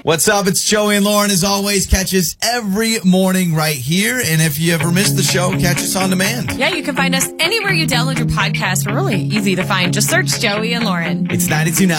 What's up? It's Joey and Lauren. As always, catch us every morning right here. And if you ever missed the show, catch us on demand. Yeah, you can find us anywhere you download your podcast. We're really easy to find. Just search Joey and Lauren. It's 92.9